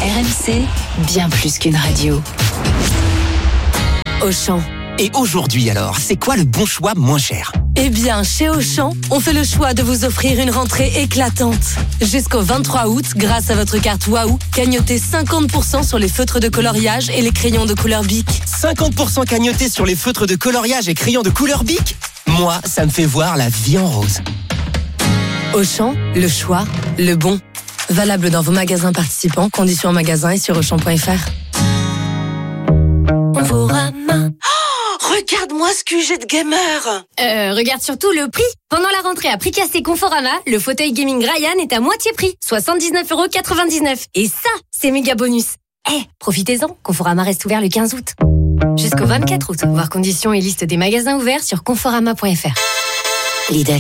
RMC, bien plus qu'une radio. Auchan. Et aujourd'hui alors, c'est quoi le bon choix moins cher ? Eh bien, chez Auchan, on fait le choix de vous offrir une rentrée éclatante. Jusqu'au 23 août, grâce à votre carte Waouh, gagnotez 50% sur les feutres de coloriage et les crayons de couleur Bic. 50% cagnoté sur les feutres de coloriage et crayons de couleur Bic ? Moi, ça me fait voir la vie en rose. Auchan, le choix, le bon. Valable dans vos magasins participants, conditions en magasin et sur Auchan.fr. Conforama. Regarde-moi ce QG de gamer. Regarde surtout le prix. Pendant la rentrée à prix cassé Conforama, le fauteuil gaming Ryan est à moitié prix, 79,99 €. Et ça, c'est méga bonus. Profitez-en, Conforama reste ouvert le 15 août. Jusqu'au 24 août. Voir conditions et liste des magasins ouverts sur conforama.fr. Lidl.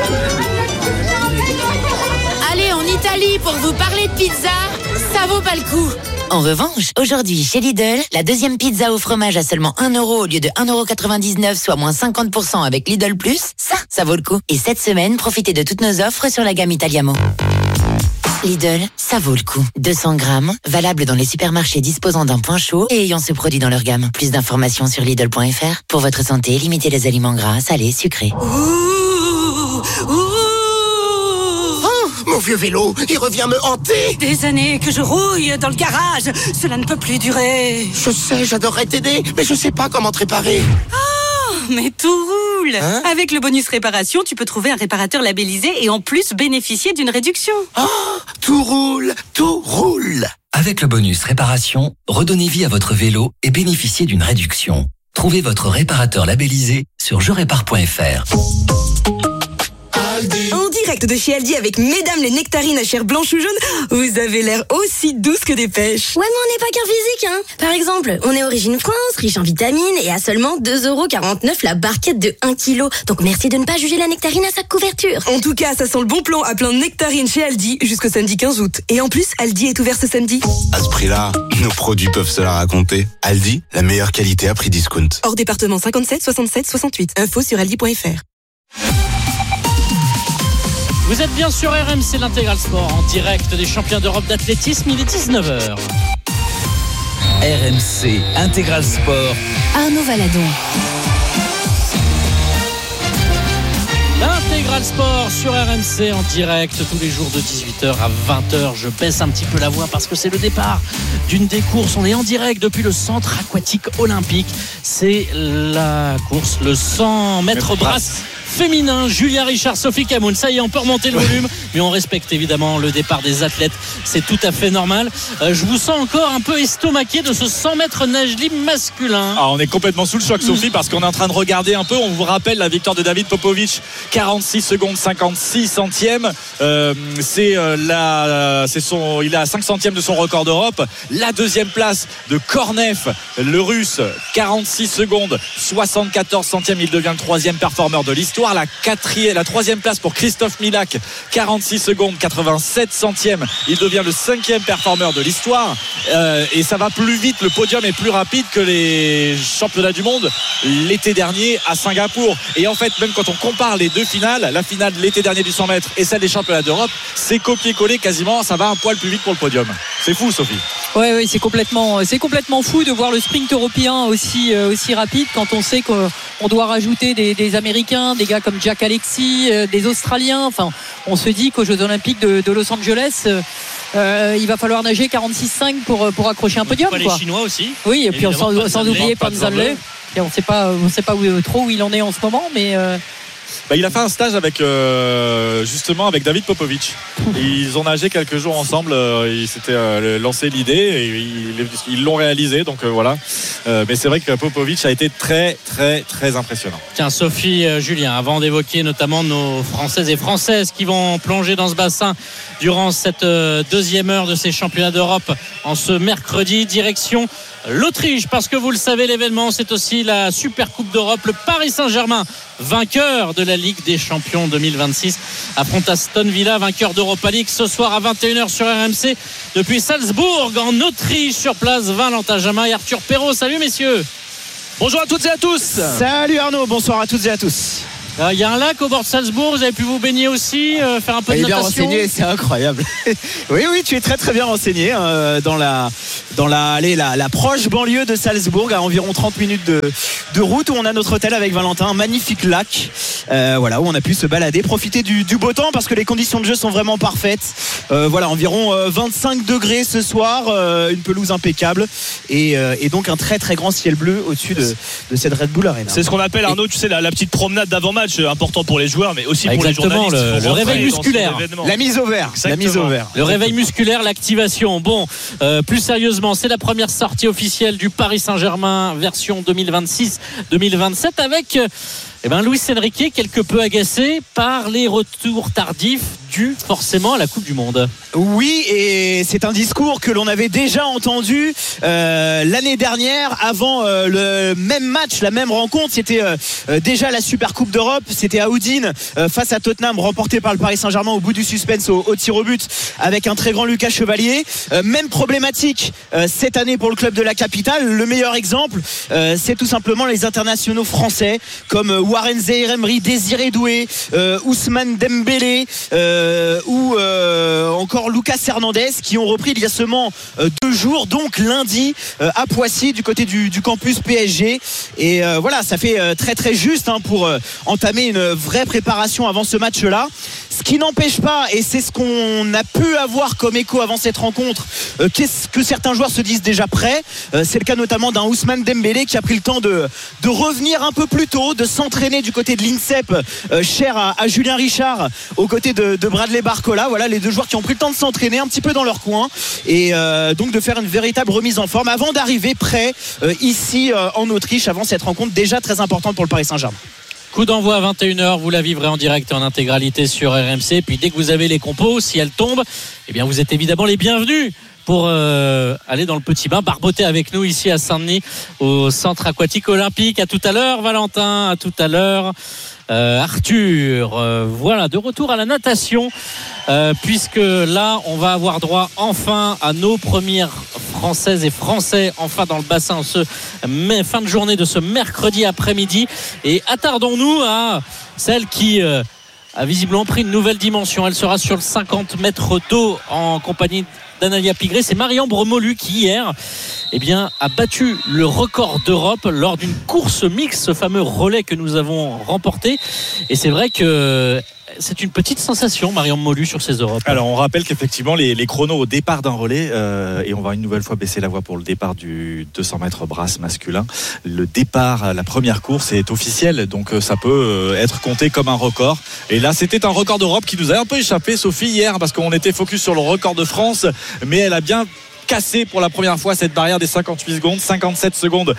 Allez en Italie pour vous parler de pizza. Ça vaut pas le coup. En revanche, aujourd'hui, chez Lidl, la deuxième pizza au fromage à seulement 1 € au lieu de 1,99 €, soit moins 50% avec Lidl Plus, ça vaut le coup. Et cette semaine, profitez de toutes nos offres sur la gamme Italiamo. Lidl, ça vaut le coup. 200 grammes, valable dans les supermarchés disposant d'un point chaud et ayant ce produit dans leur gamme. Plus d'informations sur Lidl.fr. Pour votre santé, limitez les aliments gras, salés, sucrés. Mon vieux vélo, il revient me hanter. Des années que je rouille dans le garage. Cela ne peut plus durer. Je sais, j'adorerais t'aider, mais je sais pas comment te réparer. Mais tout roule. Avec le bonus réparation, tu peux trouver un réparateur labellisé et en plus bénéficier d'une réduction. Tout roule, tout roule. Avec le bonus réparation, redonnez vie à votre vélo et bénéficiez d'une réduction. Trouvez votre réparateur labellisé sur jerépare.fr. En direct de chez Aldi avec mesdames les nectarines à chair blanche ou jaune, vous avez l'air aussi douce que des pêches. Ouais, mais on n'est pas qu'un physique, hein. Par exemple, on est Origine France, riche en vitamines et à seulement 2,49 € la barquette de 1 kg. Donc merci de ne pas juger la nectarine à sa couverture. En tout cas, ça sent le bon plan à plein de nectarines chez Aldi jusqu'au samedi 15 août. Et en plus, Aldi est ouvert ce samedi. À ce prix-là, nos produits peuvent se la raconter. Aldi, la meilleure qualité à prix discount. Hors département 57 67 68. Info sur aldi.fr. Vous êtes bien sur RMC, l'Intégral Sport, en direct des championnats d'Europe d'athlétisme, il est 19h. RMC Intégral Sport. Arnaud Valadon. L'Intégral Sport sur RMC en direct tous les jours de 18h à 20h. Je baisse un petit peu la voix parce que c'est le départ d'une des courses. On est en direct depuis le centre aquatique olympique. C'est la course, le 100 mètres brasse féminin, Julia Richard, Sophie Camoun. Ça y est, on peut remonter le volume, mais on respecte évidemment le départ des athlètes. C'est tout à fait normal. Je vous sens encore un peu estomaqué de ce 100 mètres nage libre masculin. On est complètement sous le choc, Sophie, parce qu'on est en train de regarder un peu. On vous rappelle la victoire de David Popovic, 46 secondes 56 centièmes. Il est à 5 centièmes de son record d'Europe. La deuxième place de Kornev, le russe, 46 secondes 74 centièmes. Il devient le troisième performeur de l'histoire. La troisième place pour Christophe Milak, 46 secondes 87 centièmes. Il devient le cinquième performeur de l'histoire. Et ça va plus vite, le podium est plus rapide que les championnats du monde l'été dernier à Singapour. Et en fait, même quand on compare les deux finales, la finale de l'été dernier du 100 mètres et celle des championnats d'Europe, c'est copier-coller quasiment. Ça va un poil plus vite pour le podium. C'est fou, Sophie. Oui, c'est complètement fou de voir le sprint européen aussi rapide quand on sait qu'on doit rajouter des Américains, des gars comme Jack Alexis, des Australiens. Enfin, on se dit qu'aux Jeux Olympiques de Los Angeles, il va falloir nager 46,5 pour accrocher un podium. Les Chinois aussi. Oui, et puis sans oublier Panzanle. Et on ne sait pas trop où il en est en ce moment, mais. Il a fait un stage avec avec David Popovic. Ils ont nagé quelques jours ensemble. Ils s'étaient lancé l'idée et ils l'ont réalisé. Donc voilà. Mais c'est vrai que Popovic a été très très très impressionnant. Tiens, Sophie, Julien, avant d'évoquer notamment nos Françaises et Françaises qui vont plonger dans ce bassin durant cette deuxième heure de ces championnats d'Europe en ce mercredi, direction l'Autriche, parce que vous le savez, l'événement c'est aussi la Super Coupe d'Europe. Le Paris Saint-Germain, vainqueur de la Ligue des Champions 2026, affronte Aston Villa, vainqueur d'Europa League, ce soir à 21h sur RMC depuis Salzbourg en Autriche. Sur place, Valentin Jamin et Arthur Perrault. Salut messieurs. Bonjour à toutes et à tous. Salut Arnaud, bonsoir à toutes et à tous. Il y a un lac au bord de Salzbourg, vous avez pu vous baigner aussi, faire un peu de natation. Bien renseigné, c'est incroyable. Oui, tu es très très bien renseigné dans la proche banlieue de Salzbourg, à environ 30 minutes de route, où on a notre hôtel avec Valentin, un magnifique lac, où on a pu se balader, profiter du beau temps parce que les conditions de jeu sont vraiment parfaites. Environ 25 degrés ce soir, une pelouse impeccable et donc un très très grand ciel bleu au-dessus de cette Red Bull Arena. C'est ce qu'on appelle, Arnaud, tu sais, la petite promenade d'avant-match, important pour les joueurs mais aussi pour les journalistes. Le réveil musculaire, la mise au vert. Le réveil musculaire, l'activation. Bon, plus sérieusement, c'est la première sortie officielle du Paris Saint-Germain version 2026-2027 avec Luis Enrique quelque peu agacé par les retours tardifs dus forcément à la Coupe du Monde. Oui, et c'est un discours que l'on avait déjà entendu l'année dernière avant le même match, la même rencontre. C'était déjà la Super Coupe d'Europe, c'était à Udine face à Tottenham, remporté par le Paris Saint-Germain au bout du suspense au tir au but avec un très grand Lucas Chevalier. Même problématique cette année pour le club de la capitale. Le meilleur exemple, c'est tout simplement les internationaux français comme Warren Zaïre-Emery, Désiré Doué, Ousmane Dembélé ou encore Lucas Hernandez qui ont repris il y a seulement 2 jours, donc lundi à Poissy du côté du campus PSG. Et ça fait très très juste pour entamer une vraie préparation avant ce match-là. Ce qui n'empêche pas, et c'est ce qu'on a pu avoir comme écho avant cette rencontre, qu'est-ce que certains joueurs se disent déjà prêts. C'est le cas notamment d'un Ousmane Dembélé qui a pris le temps de revenir un peu plus tôt, de s'entraîner du côté de l'INSEP, cher à Julien Richard, aux côtés de Bradley Barcola. Voilà les 2 joueurs qui ont pris le temps de s'entraîner un petit peu dans leur coin et donc de faire une véritable remise en forme avant d'arriver prêt ici en Autriche avant cette rencontre déjà très importante pour le Paris Saint-Germain. Coup d'envoi à 21h, vous la vivrez en direct et en intégralité sur RMC. Puis dès que vous avez les compos, si elles tombent, vous êtes évidemment les bienvenus pour aller dans le petit bain, barboter avec nous ici à Saint-Denis au centre aquatique olympique. À tout à l'heure Valentin, à tout à l'heure Arthur. Voilà, de retour à la natation puisque là on va avoir droit enfin à nos premières Françaises et Français enfin dans le bassin fin de journée de ce mercredi après-midi. Et attardons-nous à celle qui a visiblement pris une nouvelle dimension. Elle sera sur le 50 mètres d'eau en compagnie d'Analia Pigré. C'est Marie-Ambre Molu qui hier a battu le record d'Europe lors d'une course mixte, ce fameux relais que nous avons remporté. Et c'est vrai que c'est une petite sensation, Marion Molu, sur ces Europes. Alors on rappelle qu'effectivement les chronos au départ d'un relais, et on va une nouvelle fois baisser la voix pour le départ du 200 mètres brasse masculin, le départ, la première course est officielle, donc ça peut être compté comme un record. Et là c'était un record d'Europe qui nous a un peu échappé, Sophie, hier, parce qu'on était focus sur le record de France, mais elle a bien cassé pour la première fois cette barrière des 58 secondes, 57 secondes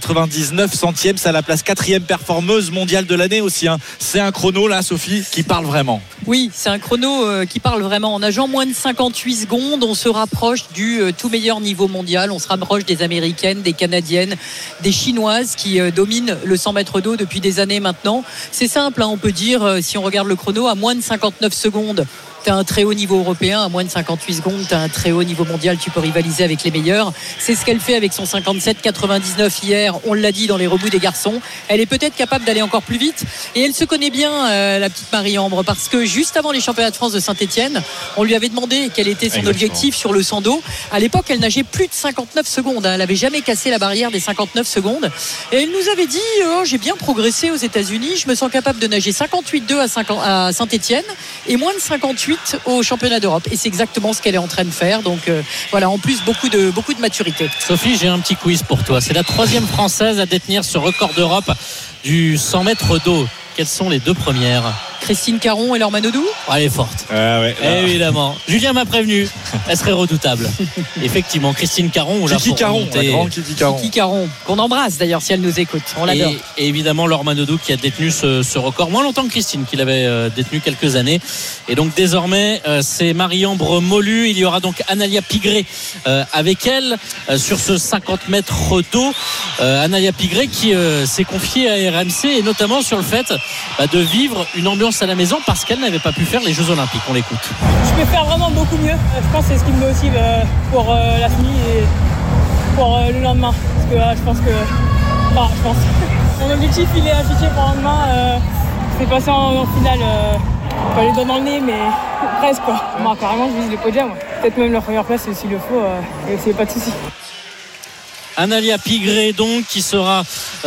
99 centièmes. C'est à la place 4e performeuse mondiale de l'année aussi. C'est un chrono là, Sophie, qui parle vraiment. Oui, c'est un chrono qui parle vraiment. En nageant moins de 58 secondes, on se rapproche du tout meilleur niveau mondial. On se rapproche des Américaines, des Canadiennes, des Chinoises qui dominent le 100 mètres d'eau depuis des années maintenant. C'est simple, on peut dire, si on regarde le chrono, à moins de 59 secondes, tu as un très haut niveau européen. À moins de 58 secondes, tu as un très haut niveau mondial, tu peux rivaliser avec les meilleurs. C'est ce qu'elle fait avec son 57,99 hier, on l'a dit, dans les rebuts des garçons. Elle est peut-être capable d'aller encore plus vite et elle se connaît bien, la petite Marie-Ambre, parce que juste avant les championnats de France de Saint-Etienne, on lui avait demandé quel était son objectif sur le 100 dos. À l'époque, elle nageait plus de 59 secondes, elle n'avait jamais cassé la barrière des 59 secondes et elle nous avait dit j'ai bien progressé aux États-Unis, je me sens capable de nager 58,2 à Saint-Etienne et moins de 58 au championnat d'Europe, et c'est exactement ce qu'elle est en train de faire. Donc voilà, en plus beaucoup de maturité. Sophie, j'ai un petit quiz pour toi. C'est la 3e française à détenir ce record d'Europe du 100 mètres d'eau. Quelles sont les 2 premières? Christine Caron et Laure Manodou. Elle est forte. Ouais, évidemment. Julien m'a prévenu. Elle serait redoutable. Effectivement, Christine Caron. Kiki Caron, la grande Kiki Caron. Kiki Caron, qu'on embrasse d'ailleurs si elle nous écoute. On l'adore. Et évidemment, Laure Manodou qui a détenu ce record moins longtemps que Christine, qui l'avait détenu quelques années. Et donc désormais, c'est Marie-Ambre Molu. Il y aura donc Analia Pigré avec elle sur ce 50 mètres d'eau. Analia Pigré qui s'est confiée à RMC et notamment sur le fait de vivre une ambiance à la maison parce qu'elle n'avait pas pu faire les Jeux Olympiques. On l'écoute. Je peux faire vraiment beaucoup mieux. Je pense que c'est ce qui me motive pour la finale et pour le lendemain. Parce que je pense. Mon objectif il est affiché pour le lendemain. c'est passé en finale. Pas les doigts dans le nez, mais presque quoi. Moi, carrément, je vise le podium. Peut-être même la première place s'il le faut, et c'est pas de souci. Analia Pigré donc qui sera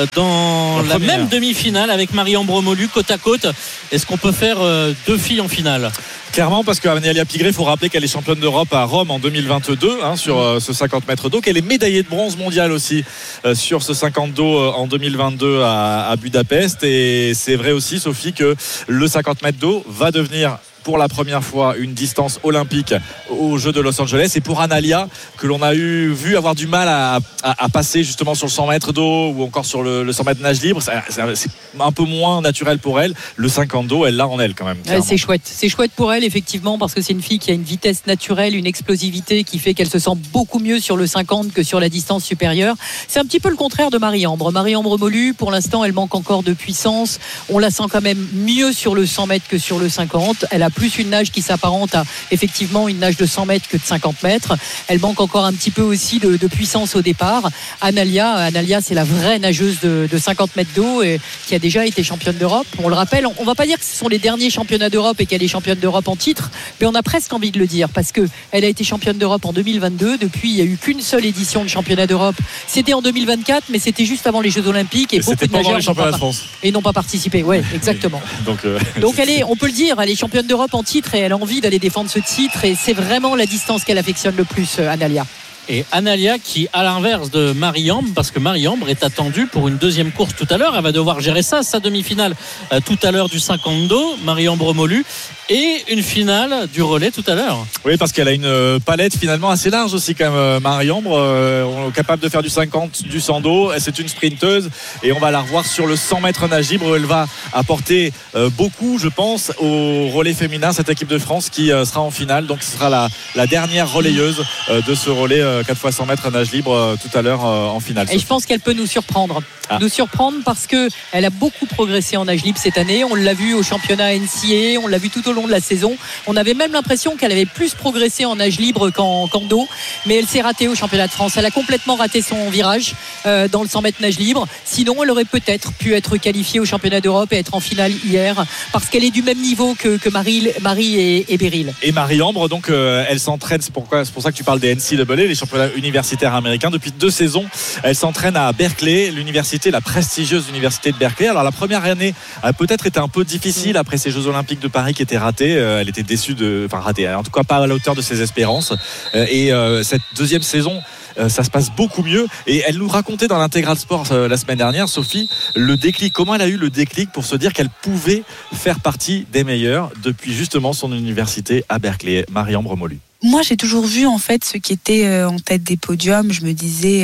dans la même demi-finale avec Marie-Ambre Molu côte à côte. Est-ce qu'on peut faire deux filles en finale ? Clairement, parce qu'Analia Pigré, il faut rappeler qu'elle est championne d'Europe à Rome en 2022 sur ce 50 mètres d'eau, qu'elle est médaillée de bronze mondiale aussi sur ce 50 d'eau en 2022 à Budapest. Et c'est vrai aussi, Sophie, que le 50 mètres d'eau va devenir pour la première fois une distance olympique aux Jeux de Los Angeles. Et pour Analia, que l'on a vu avoir du mal à passer justement sur le 100 mètres d'eau ou encore sur le 100 mètres nage libre, c'est un peu moins naturel pour elle. Le 50 d'eau, elle l'a en elle quand même. C'est chouette pour elle effectivement, parce que c'est une fille qui a une vitesse naturelle, une explosivité qui fait qu'elle se sent beaucoup mieux sur le 50 que sur la distance supérieure. C'est un petit peu le contraire de Marie-Ambre. Marie-Ambre Molu, pour l'instant, elle manque encore de puissance. On la sent quand même mieux sur le 100 mètres que sur le 50. Elle a plus une nage qui s'apparente à effectivement une nage de 100 mètres que de 50 mètres. Elle manque encore un petit peu aussi de puissance au départ. Analia, c'est la vraie nageuse de 50 mètres d'eau et qui a déjà été championne d'Europe. On le rappelle, on va pas dire que ce sont les derniers championnats d'Europe et qu'elle est championne d'Europe en titre, mais on a presque envie de le dire parce que elle a été championne d'Europe en 2022. Depuis, il n'y a eu qu'une seule édition de championnat d'Europe. C'était en 2024, mais c'était juste avant les Jeux Olympiques et beaucoup de nageurs n'ont pas participé. Ouais, exactement. Donc on peut le dire, elle est championne d'Europe en titre et elle a envie d'aller défendre ce titre et c'est vraiment la distance qu'elle affectionne le plus, Analia. Et Analia qui, à l'inverse de Marie-Ambre, parce que Marie-Ambre est attendue pour une deuxième course tout à l'heure, elle va devoir gérer ça, sa demi-finale tout à l'heure du 50 d'eau, Marie-Ambre Molu, et une finale du relais tout à l'heure. Oui, parce qu'elle a une palette finalement assez large aussi quand même, Marie-Ambre, capable de faire du 50, du 100 d'eau. C'est une sprinteuse et on va la revoir sur le 100 mètres nage libre. Elle va apporter beaucoup, je pense, au relais féminin, cette équipe de France qui sera en finale. Donc ce sera la dernière relayeuse de ce relais 4x100 mètres nage libre tout à l'heure en finale. Et je pense qu'elle peut nous surprendre. Nous surprendre parce qu'elle a beaucoup progressé en nage libre cette année. On l'a vu au championnat NCAA, on l'a vu tout au long de la saison. On avait même l'impression qu'elle avait plus progressé en nage libre qu'en dos, mais elle s'est ratée au championnat de France. Elle a complètement raté son virage dans le 100 mètres nage libre. Sinon, elle aurait peut-être pu être qualifiée au championnat d'Europe et être en finale hier parce qu'elle est du même niveau que Marie et Beryl. Et Marie-Ambre, donc, elle s'entraîne. C'est pour ça que tu parles des NCAA, les championnats universitaires américains. Depuis 2 saisons, elle s'entraîne à Berkeley, la prestigieuse université de Berkeley. Alors la première année a peut-être été un peu difficile après ces Jeux Olympiques de Paris qui étaient ratés. Elle était déçue en tout cas pas à la hauteur de ses espérances. Et cette deuxième saison, ça se passe beaucoup mieux. Et elle nous racontait dans l'Intégral Sport la semaine dernière, Sophie, le déclic. Comment elle a eu le déclic pour se dire qu'elle pouvait faire partie des meilleurs depuis justement son université à Berkeley. Marie-Ambre Molu. Moi, j'ai toujours vu en fait ceux qui étaient en tête des podiums. Je me disais,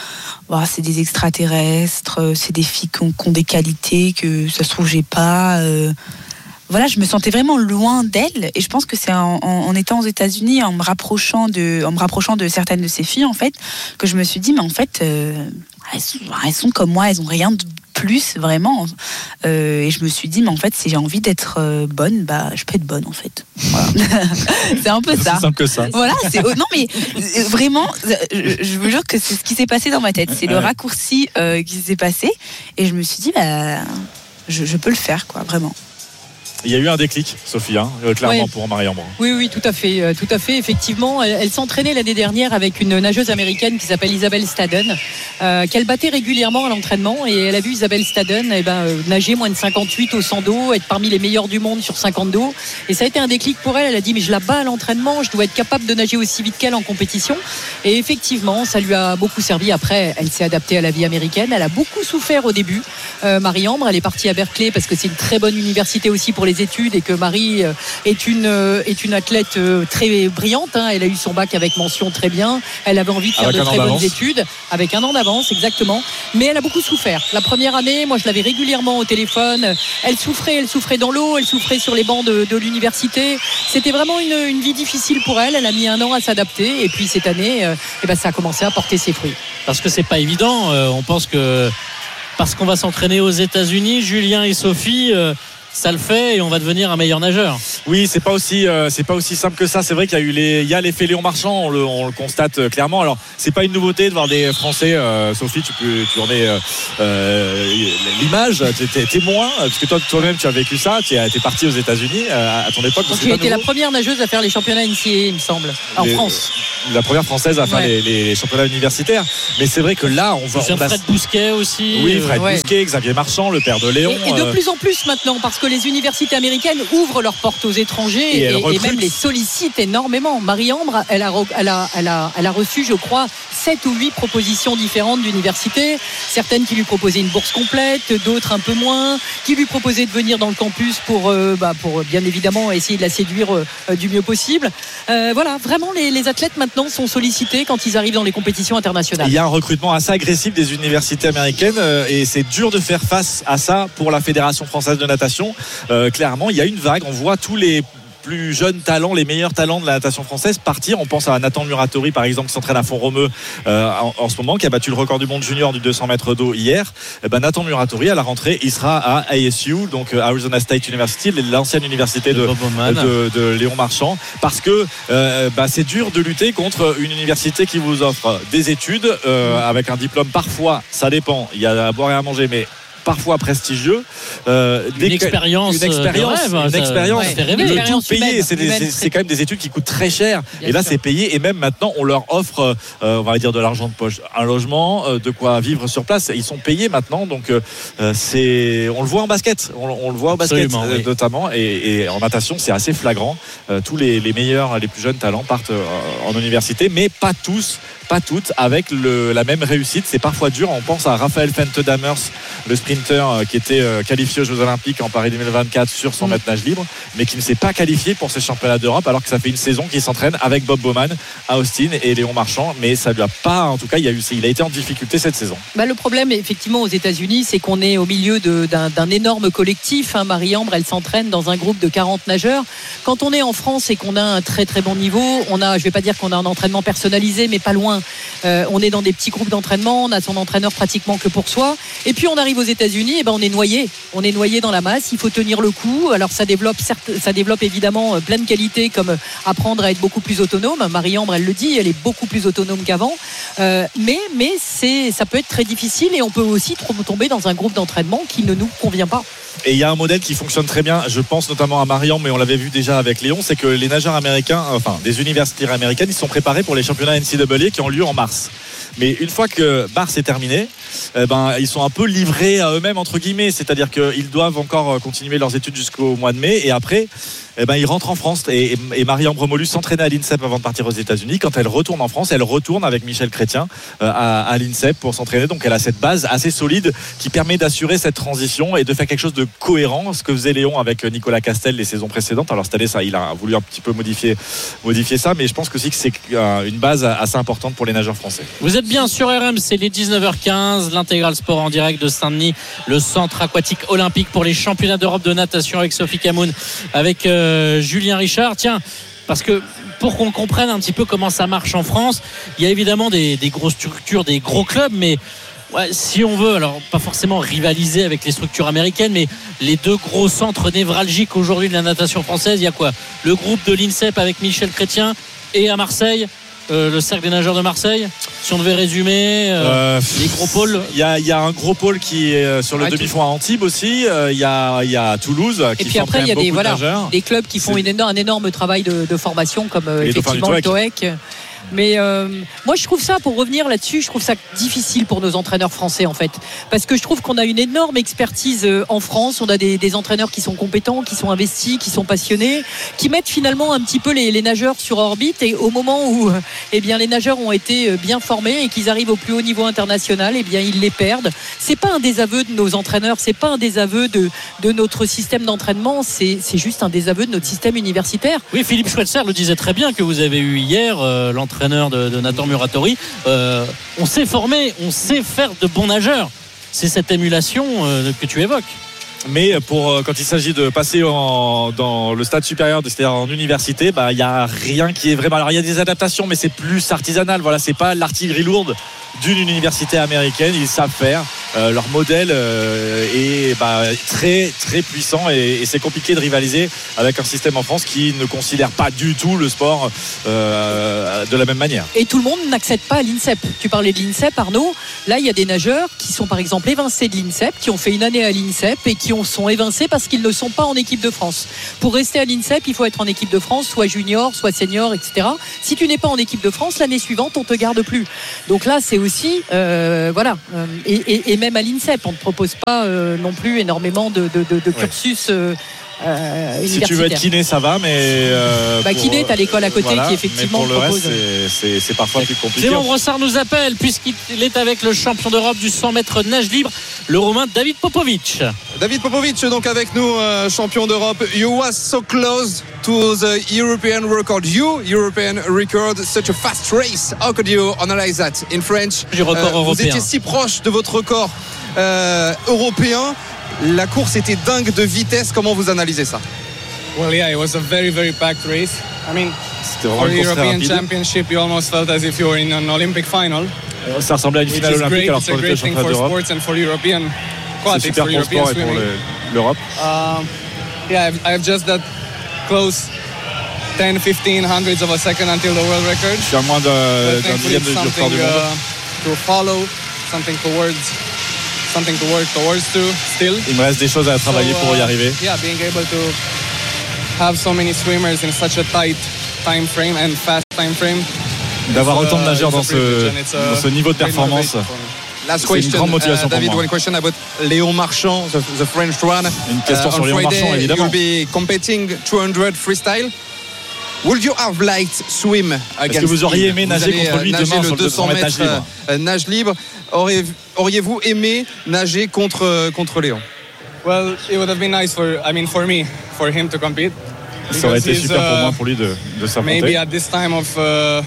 c'est des extraterrestres, c'est des filles qui ont des qualités que ça se trouve j'ai pas. Voilà, je me sentais vraiment loin d'elles et je pense que c'est en étant aux États-Unis, en me rapprochant de certaines de ces filles en fait, que je me suis dit mais en fait elles sont comme moi, elles ont rien de plus vraiment et je me suis dit mais en fait si j'ai envie d'être bonne, je peux être bonne en fait. Voilà. C'est un peu ça. C'est simple que ça. Voilà, non mais vraiment je vous jure que c'est ce qui s'est passé dans ma tête, c'est le raccourci qui s'est passé et je me suis dit je peux le faire quoi, vraiment. Il y a eu un déclic, Sophie, clairement, pour Marie-Ambre. Oui, tout à fait. Effectivement, elle s'entraînait l'année dernière avec une nageuse américaine qui s'appelle Isabelle Staden, qu'elle battait régulièrement à l'entraînement. Et elle a vu Isabelle Staden nager moins de 58 au 100 d'eau, être parmi les meilleurs du monde sur 50 d'eau. Et ça a été un déclic pour elle. Elle a dit, mais je la bats à l'entraînement, je dois être capable de nager aussi vite qu'elle en compétition. Et effectivement, ça lui a beaucoup servi. Après, elle s'est adaptée à la vie américaine. Elle a beaucoup souffert au début. Marie-Ambre, elle est partie à Berkeley parce que c'est une très bonne université aussi pour les études et que Marie est une athlète très brillante. Elle a eu son bac avec mention très bien. Elle avait envie de faire de très bonnes études avec 1 an d'avance, exactement. Mais elle a beaucoup souffert. La première année, moi je l'avais régulièrement au téléphone. Elle souffrait dans l'eau, elle souffrait sur les bancs de l'université. C'était vraiment une vie difficile pour elle. Elle a mis 1 an à s'adapter et puis cette année, ça a commencé à porter ses fruits. Parce que c'est pas évident. On pense que parce qu'on va s'entraîner aux États-Unis, Julien et Sophie, ça le fait et on va devenir un meilleur nageur. Oui, c'est pas aussi simple que ça. C'est vrai qu'il y a l'effet Léon Marchand, on le constate clairement. Alors c'est pas une nouveauté de voir des Français. Sophie, tu en es l'image, t'es témoin, parce que toi-même tu as vécu ça. T'es parti aux États-Unis à ton époque. Donc, tu as été la première nageuse à faire les championnats NCAA, il me semble, en France. La première française à faire les championnats universitaires. Mais c'est vrai que là, on voit Fred Bousquet aussi. Oui, Fred Bousquet, Xavier Marchand, le père de Léon. Et de plus en plus maintenant, parce que les universités américaines ouvrent leurs portes aux étrangers et même les sollicitent énormément. Marie-Ambre, elle a reçu, je crois, 7 ou 8 propositions différentes d'universités. Certaines qui lui proposaient une bourse complète, d'autres un peu moins, qui lui proposaient de venir dans le campus pour bien évidemment essayer de la séduire du mieux possible. Voilà, vraiment les athlètes maintenant sont sollicités quand ils arrivent dans les compétitions internationales. Il y a un recrutement assez agressif des universités américaines et c'est dur de faire face à ça pour la Fédération française de natation. Clairement, il y a une vague, on voit tous les plus jeunes talents, les meilleurs talents de la natation française partir. On pense à Nathan Muratori par exemple qui s'entraîne à Font-Romeu en ce moment, qui a battu le record du monde junior du 200 mètres d'eau hier. Nathan Muratori à la rentrée il sera à ASU, donc Arizona State University, l'ancienne université de Léon Marchand, parce que c'est dur de lutter contre une université qui vous offre des études avec un diplôme, parfois ça dépend, il y a à boire et à manger, mais parfois prestigieux, une expérience le tout payé, c'est quand même des études qui coûtent très cher. Bien et là sûr. C'est payé, et même maintenant on leur offre on va dire de l'argent de poche, un logement, de quoi vivre sur place, ils sont payés maintenant, donc on le voit en basket, on le voit au basket notamment, et en natation c'est assez flagrant. Tous les meilleurs, les plus jeunes talents partent en université, mais pas toutes avec la même réussite. C'est parfois dur. On pense à Raphaël Fente-Dammers, le sprinter qui était qualifié aux Jeux Olympiques en Paris 2024 sur 100 mètres nage libre, mais qui ne s'est pas qualifié pour ces championnats d'Europe, alors que ça fait une saison qu'il s'entraîne avec Bob Bowman à Austin et Léon Marchand, mais ça lui a pas, en tout cas il a été en difficulté cette saison. Le problème effectivement aux États-Unis, c'est qu'on est au milieu d'un énorme collectif. Marie-Ambre, elle s'entraîne dans un groupe de 40 nageurs. Quand on est en France et qu'on a un très très bon niveau, je vais pas dire qu'on a un entraînement personnalisé, mais pas loin. On est dans des petits groupes d'entraînement, on a son entraîneur pratiquement que pour soi, et puis on arrive aux États-Unis, et on est noyé dans la masse, il faut tenir le coup. Alors ça développe évidemment plein de qualités, comme apprendre à être beaucoup plus autonome. Marie-Ambre, elle le dit, elle est beaucoup plus autonome qu'avant, mais ça peut être très difficile, et on peut aussi tomber dans un groupe d'entraînement qui ne nous convient pas. Et il y a un modèle qui fonctionne très bien, je pense notamment à Marie-Ambre, mais on l'avait vu déjà avec Léon, c'est que les nageurs américains, des universités américaines, ils sont préparés pour les championnats NCAA qui ont lieu en mars. Mais une fois que mars est terminé, ils sont un peu livrés à eux-mêmes entre guillemets, c'est-à-dire qu'ils doivent encore continuer leurs études jusqu'au mois de mai, et après ils rentrent en France, et Marie-Ambre Molus s'entraînait à l'INSEP avant de partir aux États-Unis. Quand elle retourne en France, elle retourne avec Michel Chrétien à l'INSEP pour s'entraîner, donc elle a cette base assez solide qui permet d'assurer cette transition et de faire quelque chose de cohérent, ce que faisait Léon avec Nicolas Castel les saisons précédentes. Alors cette année il a voulu un petit peu modifier ça, mais je pense aussi que c'est une base assez importante pour les nageurs français. Vous êtes bien sur RMC, les 19h15, l'intégral sport en direct de Saint-Denis, le centre aquatique olympique pour les championnats d'Europe de natation, avec Sophie Camoun, avec Julien Richard. Tiens, parce que pour qu'on comprenne un petit peu comment ça marche en France, il y a évidemment des grosses structures, des gros clubs, mais si on veut, alors pas forcément rivaliser avec les structures américaines, mais les deux gros centres névralgiques aujourd'hui de la natation française, il y a quoi? Le groupe de l'INSEP avec Michel Chrétien, et à Marseille le cercle des nageurs de Marseille, si on devait résumer les gros pôles. Il y a un gros pôle qui est sur le demi-fond à Antibes aussi. Il y a Toulouse qui, et puis après il y a des clubs qui font un énorme travail de formation, comme effectivement le TOEC. Mais moi je trouve ça, pour revenir là-dessus, je trouve ça difficile pour nos entraîneurs français en fait, parce que je trouve qu'on a une énorme expertise en France. On a des entraîneurs qui sont compétents, qui sont investis, qui sont passionnés, qui mettent finalement un petit peu les nageurs sur orbite, et au moment où les nageurs ont été bien formés et qu'ils arrivent au plus haut niveau international, ils les perdent. C'est pas un désaveu de nos entraîneurs, c'est pas un désaveu de notre système d'entraînement, c'est juste un désaveu de notre système universitaire. Oui, Philippe Schweitzer le disait très bien, que vous avez eu hier, l'entraîneur de Nathan Muratori. On sait former, on sait faire de bons nageurs. C'est cette émulation que tu évoques. Mais quand il s'agit de passer dans le stade supérieur, c'est-à-dire en université, il n'y a rien qui est vraiment. Alors il y a des adaptations, mais c'est plus artisanal. Voilà, c'est pas l'artillerie lourde d'une université américaine. Ils savent faire. leur modèle est très très puissant et c'est compliqué de rivaliser avec un système en France qui ne considère pas du tout le sport de la même manière. Et tout le monde n'accède pas à l'INSEP. Tu parlais de l'INSEP, Arnaud. Là, il y a des nageurs qui sont par exemple évincés de l'INSEP, qui ont fait une année à l'INSEP et qui sont évincés parce qu'ils ne sont pas en équipe de France. Pour rester à l'INSEP, il faut être en équipe de France, soit junior, soit senior, etc. Si tu n'es pas en équipe de France, l'année suivante, on te garde plus. Donc là, c'est aussi voilà. Et même à l'INSEP, on ne propose pas non plus énormément de cursus. Si tu veux être kiné, ça va, mais kiné, t'as l'école à côté qui effectivement mais pour le propose. Reste, c'est parfois plus compliqué. Clément Brossard nous appelle puisqu'il est avec le champion d'Europe du 100 mètres nage libre, le Roumain David Popovic. David Popovic, donc avec nous, champion d'Europe. You was so close to the European record. European record, such a fast race. How could you analyze that in French? Du record européen. Vous étiez si proche de votre record européen. La course était dingue de vitesse. Comment vous analysez ça? Well, yeah, it was a very, very packed race. I mean, for the European Championship, you almost felt as if you were in an Olympic final. Ça ressemblait à une finale olympique alors qu'on était le championnat d'Europe. C'est super pour le sport et pour l'Europe. Yeah, I've just that close 10-15 hundredths of a second until the world record. Je suis à moins d'un dixième du record du monde. To follow, something to work towards still. Il me reste des choses à travailler pour y arriver. Yeah, being able to have so many swimmers in such a tight time frame and fast time frame. D'avoir autant de nageurs dans ce niveau de performance. Last question, une grande motivation David, pour moi. one question about Léon Marchand, the French one. Une question sur Léon Marchand, évidemment. You'll be competing 200 freestyle. Would you have liked swim against Est-ce que vous auriez aimé him? nager contre lui demain sur le 200 mètres nage libre? Nage libre. Auriez-vous aimé nager contre Léon? Well, it would have been nice for him to compete. Ça aurait été super pour moi, pour lui de s'affronter. Maybe at this time of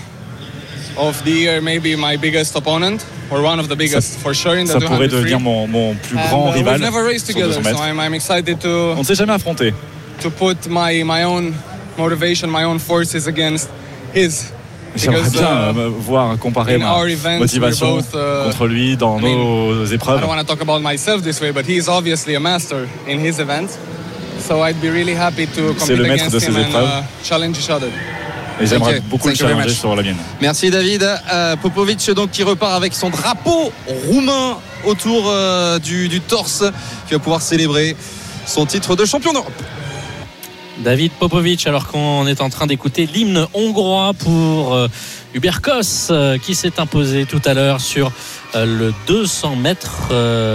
the year, maybe my biggest opponent or one of the biggest for sure in the 200 Ça pourrait devenir mon plus grand rival. We've never raced together, so I'm excited to. On ne s'est jamais affronté. To put my own motivation, my own forces against his. J'aimerais bien voir comparer ma motivation contre lui dans nos épreuves. I don't want to talk about myself this way, but he is obviously a master in his events. So I'd be really happy to compete against him and challenge each other. Et j'aimerais beaucoup le challenger sur la mienne. Merci David. Popovic donc qui repart avec son drapeau roumain autour du torse, qui va pouvoir célébrer son titre de champion d'Europe. David Popovic, alors qu'on est en train d'écouter l'hymne hongrois pour Hubert Kos qui s'est imposé tout à l'heure sur le 200 mètres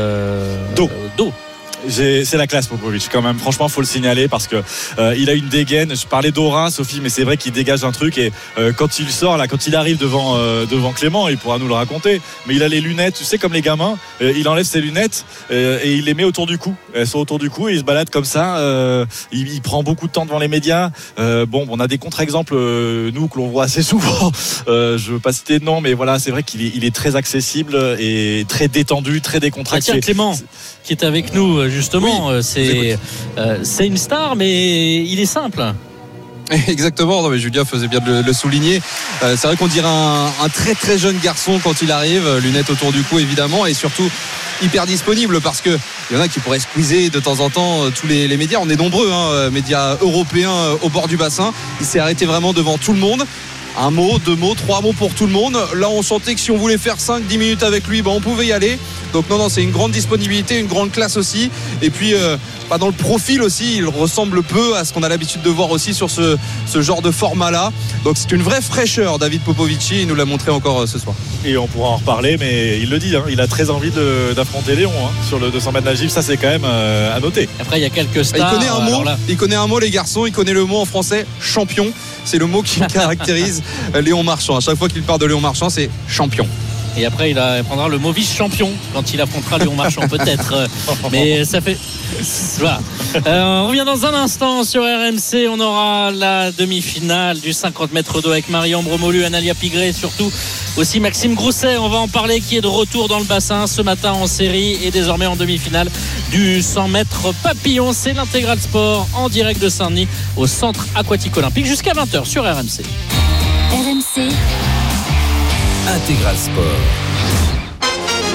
d'eau. C'est la classe Popovic quand même, franchement faut le signaler parce que il a une dégaine. Je parlais d'aura, Sophie, mais c'est vrai qu'il dégage un truc et quand il sort là, quand il arrive devant Clément, il pourra nous le raconter, mais il a les lunettes, tu sais, comme les gamins, il enlève ses lunettes et il les met autour du cou. Elles sont autour du cou et il se balade comme ça. Il prend beaucoup de temps devant les médias. On a des contre-exemples nous que l'on voit assez souvent. Je veux pas citer de nom, mais voilà, c'est vrai qu'il est très accessible et très détendu, très décontracté. Tiens, Clément qui est avec nous justement, oui, c'est une star, mais il est simple. Exactement, non, mais Julien faisait bien de le souligner. C'est vrai qu'on dirait un très très jeune garçon quand il arrive, lunettes autour du cou évidemment, et surtout hyper disponible parce que il y en a qui pourraient squeezer de temps en temps tous les médias. On est nombreux, médias européens au bord du bassin. Il s'est arrêté vraiment devant tout le monde. Un mot, 2 mots, 3 mots pour tout le monde. Là on sentait que si on voulait faire 5-10 minutes avec lui, on pouvait y aller. Donc non, c'est une grande disponibilité, une grande classe aussi. Et puis dans le profil aussi, il ressemble peu à ce qu'on a l'habitude de voir aussi sur ce genre de format là. Donc c'est une vraie fraîcheur, David Popovic, il nous l'a montré encore ce soir. Et on pourra en reparler, mais il le dit, il a très envie d'affronter Léon sur le 200 mètres nage libre. Ça c'est quand même à noter. Après il y a quelques stars. Il connaît un mot les garçons, il connaît le mot en français, champion. C'est le mot qui caractérise Léon Marchand. À chaque fois qu'il parle de Léon Marchand, c'est champion. Et après il prendra le mot vice-champion quand il affrontera Léon Marchand peut-être. Mais ça fait... Voilà. On revient dans un instant sur RMC. On aura la demi-finale du 50 mètres d'eau avec Marie-Ambre Bromolu, Analia Pigré et surtout aussi Maxime Grousset. On va en parler, qui est de retour dans le bassin ce matin en série et désormais en demi-finale du 100 mètres papillon. C'est l'Intégral Sport en direct de Saint-Denis au centre aquatique olympique jusqu'à 20h sur RMC. RMC Intégral Sport.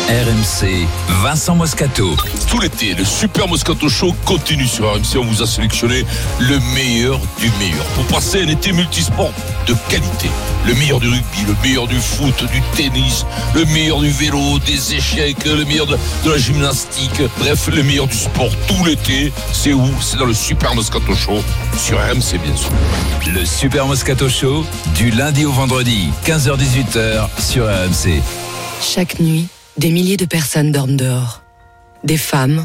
RMC, Vincent Moscato. Tout l'été, le Super Moscato Show continue sur RMC. On vous a sélectionné le meilleur du meilleur pour passer un été multisport de qualité. Le meilleur du rugby, le meilleur du foot, du tennis, le meilleur du vélo, des échecs, le meilleur de la gymnastique. Bref, le meilleur du sport tout l'été. C'est où? C'est dans le Super Moscato Show sur RMC, bien sûr. Le Super Moscato Show, du lundi au vendredi, 15h-18h sur RMC. Chaque nuit, des milliers de personnes dorment dehors. Des femmes,